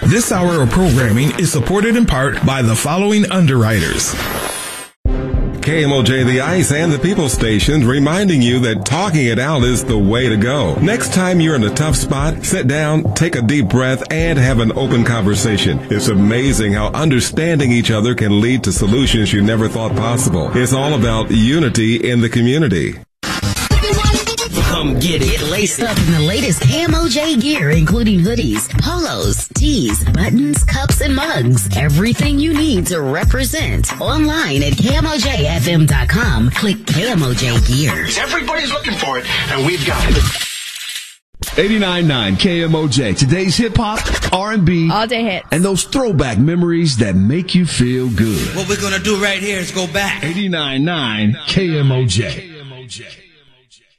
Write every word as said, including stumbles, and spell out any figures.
This hour of programming is supported in part by the following underwriters. K M O J, The Ice, and the People Station, reminding you that talking it out is the way to go. Next time you're in a tough spot, sit down, take a deep breath, and have an open conversation. It's amazing how understanding each other can lead to solutions you never thought possible. It's all about unity in the community. Come get it. Get laced up in the latest K M O J gear, including hoodies, polos, tees, buttons, cups, and mugs. Everything you need to represent. Online at K M O J F M dot com. Click K M O J gear. Everybody's looking for it, and we've got it. eighty-nine point nine K M O J. Today's hip-hop, R and B, all day hits, and those throwback memories that make you feel good. What we're going to do right here is go back. eighty-nine point nine K M O J. K M O J.